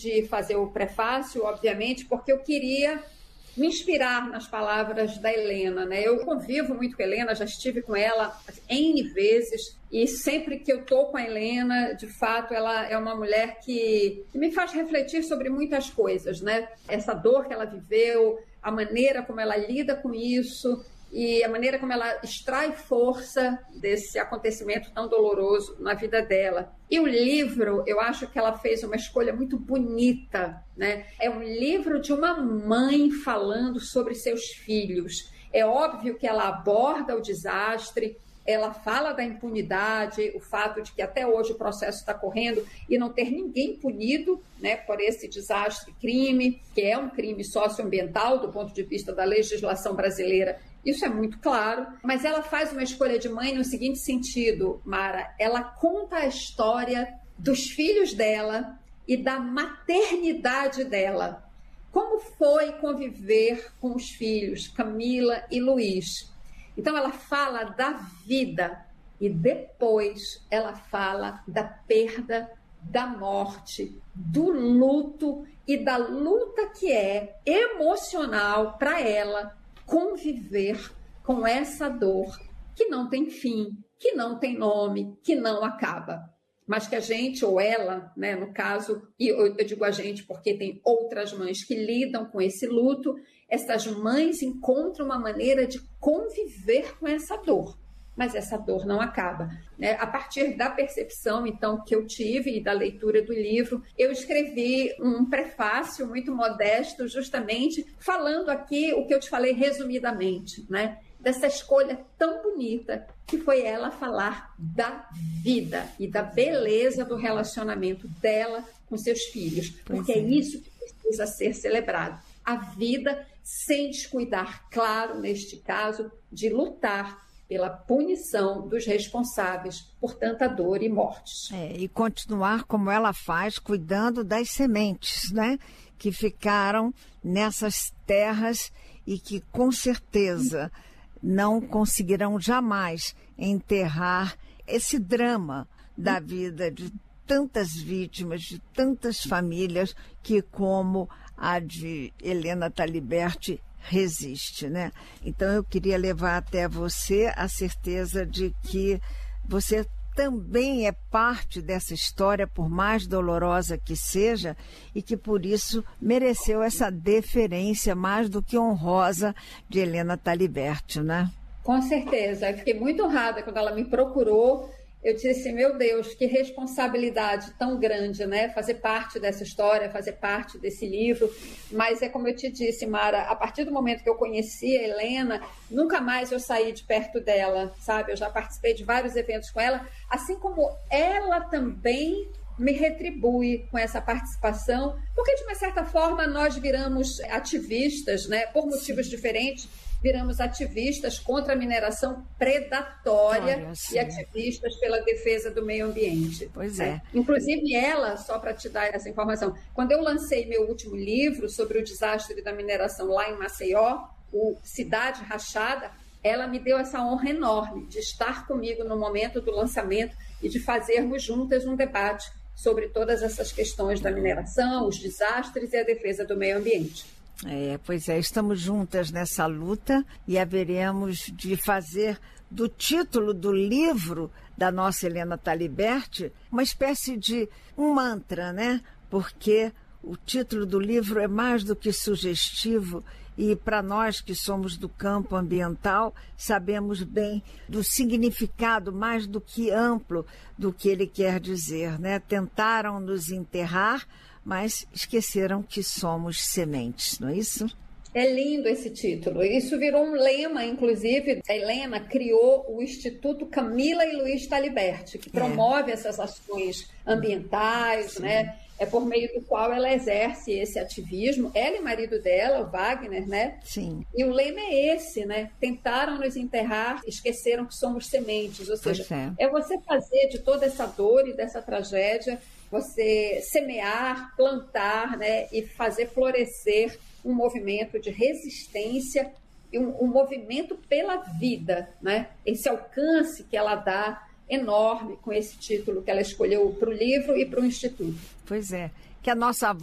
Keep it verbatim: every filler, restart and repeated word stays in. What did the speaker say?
de fazer o prefácio, obviamente, porque eu queria me inspirar nas palavras da Helena, né? Eu convivo muito com a Helena, já estive com ela N vezes, e sempre que eu estou com a Helena, de fato, ela é uma mulher que, que me faz refletir sobre muitas coisas, né? Essa dor que ela viveu, a maneira como ela lida com isso, e a maneira como ela extrai força desse acontecimento tão doloroso na vida dela. E o livro, eu acho que ela fez uma escolha muito bonita, né? É um livro de uma mãe falando sobre seus filhos. É óbvio que ela aborda o desastre, ela fala da impunidade, o fato de que até hoje o processo está correndo e não ter ninguém punido, né, por esse desastre crime, que é um crime socioambiental do ponto de vista da legislação brasileira. Isso é muito claro, mas ela faz uma escolha de mãe no seguinte sentido, Mara, ela conta a história dos filhos dela e da maternidade dela. Como foi conviver com os filhos, Camila e Luiz? Então ela fala da vida e depois ela fala da perda, da morte, do luto e da luta que é emocional para ela conviver com essa dor que não tem fim, que não tem nome, que não acaba. Mas que a gente, ou ela, né, no caso, e eu, eu digo a gente porque tem outras mães que lidam com esse luto, essas mães encontram uma maneira de conviver com essa dor. Mas essa dor não acaba, né? A partir da percepção, então, que eu tive e da leitura do livro, eu escrevi um prefácio muito modesto, justamente falando aqui o que eu te falei resumidamente, né? Dessa escolha tão bonita que foi ela falar da vida e da beleza do relacionamento dela com seus filhos, porque é isso que precisa ser celebrado. A vida sem descuidar, claro, neste caso, de lutar pela punição dos responsáveis por tanta dor e mortes. É, e continuar como ela faz, cuidando das sementes, né? Que ficaram nessas terras e que, com certeza, não conseguirão jamais enterrar esse drama da vida de tantas vítimas, de tantas famílias que, como a de Helena Taliberti, resiste, né? Então eu queria levar até você a certeza de que você também é parte dessa história, por mais dolorosa que seja, e que por isso mereceu essa deferência mais do que honrosa de Helena Taliberti, né? Com certeza. Eu fiquei muito honrada quando ela me procurou. Eu disse, meu Deus, que responsabilidade tão grande, né? Fazer parte dessa história, fazer parte desse livro. Mas é como eu te disse, Mara, a partir do momento que eu conheci a Helena, nunca mais eu saí de perto dela, sabe? Eu já participei de vários eventos com ela, assim como ela também me retribui com essa participação, porque de uma certa forma nós viramos ativistas, né? Por motivos diferentes, viramos ativistas contra a mineração predatória Olha, e ativistas pela defesa do meio ambiente. Pois é. Inclusive ela, só para te dar essa informação, quando eu lancei meu último livro sobre o desastre da mineração lá em Maceió, o Cidade Rachada, ela me deu essa honra enorme de estar comigo no momento do lançamento e de fazermos juntas um debate sobre todas essas questões da mineração, os desastres e a defesa do meio ambiente. É, pois é, estamos juntas nessa luta e haveremos de fazer do título do livro da nossa Helena Taliberti uma espécie de um mantra, né? Porque o título do livro é mais do que sugestivo e para nós que somos do campo ambiental, sabemos bem do significado mais do que amplo do que ele quer dizer, né? Tentaram nos enterrar, mas esqueceram que somos sementes, não é isso? É lindo esse título. Isso virou um lema, inclusive. A Helena criou o Instituto Camila e Luiz Taliberti, que promove é. essas ações ambientais, Sim. né? É por meio do qual ela exerce esse ativismo. Ela e o marido dela, o Wagner, né? Sim. E o lema é esse, né? Tentaram nos enterrar, esqueceram que somos sementes. Ou seja, é. é você fazer de toda essa dor e dessa tragédia, você semear, plantar, né? E fazer florescer um movimento de resistência e um, um movimento pela vida, né? Esse alcance que ela dá enorme com esse título que ela escolheu para o livro e para o Instituto. Pois é, que a nossa